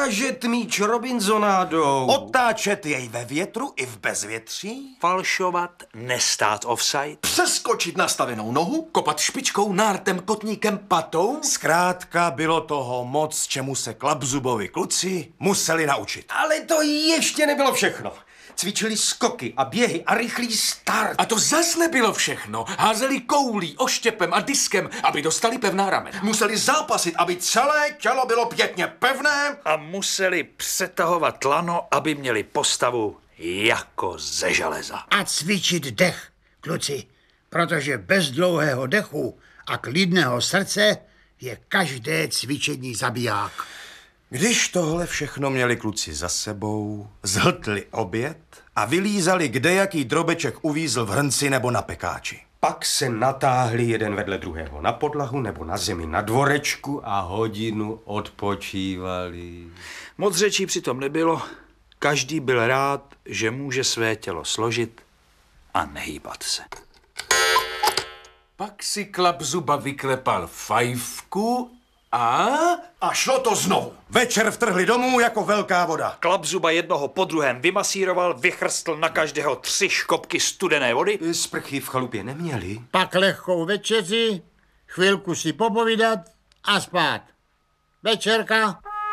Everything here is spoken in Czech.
Držet míč Robinsonádou. Otáčet jej ve větru i v bezvětří. Falšovat, nestát offside. Přeskočit nastavenou nohu, kopat špičkou, nártem, kotníkem, patou. Zkrátka bylo toho moc, čemu se Klapzubovi kluci museli naučit. Ale to ještě nebylo všechno. Cvičili skoky a běhy a rychlý start. A to zas nebylo všechno. Házeli koulí, oštěpem a diskem, aby dostali pevná ramena. Museli zápasit, aby celé tělo bylo pěkně pevné. A museli přetahovat lano, aby měli postavu jako ze železa. A cvičit dech, kluci, protože bez dlouhého dechu a klidného srdce je každé cvičení zabiják. Když tohle všechno měli kluci za sebou, zhltli oběd a vylízali, kde jaký drobeček uvízl v hrnci nebo na pekáči. Pak se natáhli jeden vedle druhého na podlahu nebo na zemi na dvorečku a hodinu odpočívali. Moc řečí přitom nebylo. Každý byl rád, že může své tělo složit a nehýbat se. Pak si Klapzuba vyklepal fajfku a šlo to znovu. Večer vtrhli domů jako velká voda. Klapzuba jednoho po druhém vymasíroval, vychrstl na každého 3 škopky studené vody. Sprchy v chalupě neměli. Pak lehkou večeři, chvilku si popovídat a spát. Večerka.